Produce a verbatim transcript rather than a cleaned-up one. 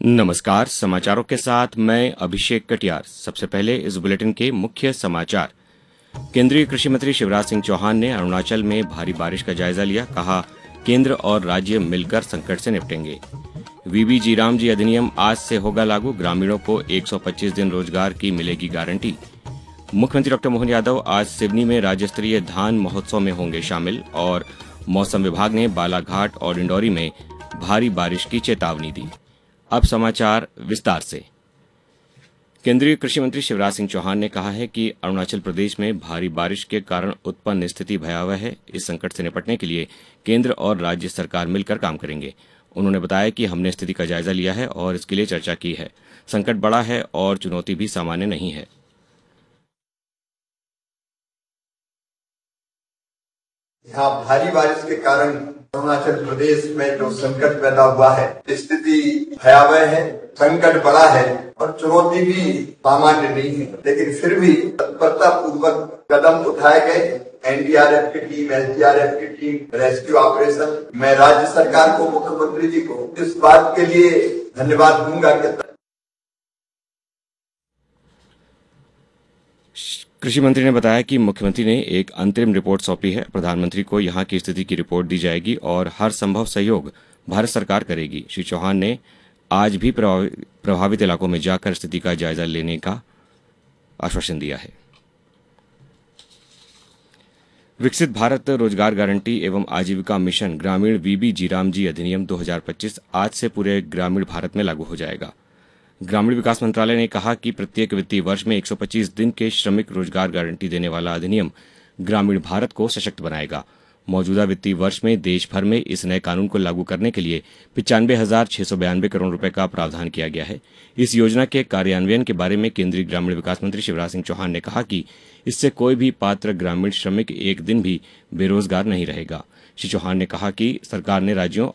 नमस्कार। समाचारों के साथ मैं अभिषेक कटियार। सबसे पहले इस बुलेटिन के मुख्य समाचार। केंद्रीय कृषि मंत्री शिवराज सिंह चौहान ने अरुणाचल में भारी बारिश का जायजा लिया। कहा, केंद्र और राज्य मिलकर संकट से निपटेंगे। वीबी जीराम जी अधिनियम आज से होगा लागू। ग्रामीणों को एक सौ पच्चीस दिन रोजगार की मिलेगी गारंटी। मुख्यमंत्री डॉक्टर मोहन यादव आज सिवनी में राज्य स्तरीय धान महोत्सव में होंगे शामिल। और मौसम विभाग ने बालाघाट और डिंडौरी में भारी बारिश की चेतावनी दी। अब समाचार विस्तार से। केंद्रीय कृषि मंत्री शिवराज सिंह चौहान ने कहा है कि अरुणाचल प्रदेश में भारी बारिश के कारण उत्पन्न स्थिति भयावह है। इस संकट से निपटने के लिए केंद्र और राज्य सरकार मिलकर काम करेंगे। उन्होंने बताया कि हमने स्थिति का जायजा लिया है और इसके लिए चर्चा की है। संकट बड़ा है और चुनौती भी सामान्य नहीं है। यहाँ भारी बारिश के कारण अरुणाचल प्रदेश में जो संकट पैदा हुआ है, स्थिति भयावह है, संकट बड़ा है और चुनौती भी सामान्य नहीं है। लेकिन फिर भी तत्परता पूर्वक कदम उठाए गए। एनडीआरएफ की टीम, एसडीआरएफ की टीम, रेस्क्यू ऑपरेशन। मैं राज्य सरकार को, मुख्यमंत्री जी को इस बात के लिए धन्यवाद दूंगा कि कृषि मंत्री ने बताया कि मुख्यमंत्री ने एक अंतरिम रिपोर्ट सौंपी है। प्रधानमंत्री को यहां की स्थिति की रिपोर्ट दी जाएगी और हर संभव सहयोग भारत सरकार करेगी। श्री चौहान ने आज भी प्रभावित इलाकों में जाकर स्थिति का जायजा लेने का आश्वासन दिया है। विकसित भारत रोजगार गारंटी एवं आजीविका मिशन ग्रामीण वीबी जीराम जी अधिनियम दो हज़ार पच्चीस आज से पूरे ग्रामीण भारत में लागू हो जाएगा। ग्रामीण विकास मंत्रालय ने कहा कि प्रत्येक वित्तीय वर्ष में एक सौ पच्चीस दिन के श्रमिक रोजगार गारंटी देने वाला अधिनियम ग्रामीण भारत को सशक्त बनाएगा। मौजूदा वित्तीय वर्ष में देश भर में इस नए कानून को लागू करने के लिए पिचानवे हजार छह सौ बयानवे करोड़ रुपए का प्रावधान किया गया है। इस योजना के कार्यान्वयन के बारे में केंद्रीय ग्रामीण विकास मंत्री शिवराज सिंह चौहान ने कहा कि इससे कोई भी पात्र ग्रामीण श्रमिक एक दिन भी बेरोजगार नहीं रहेगा। श्री चौहान ने कहा कि सरकार ने राज्यों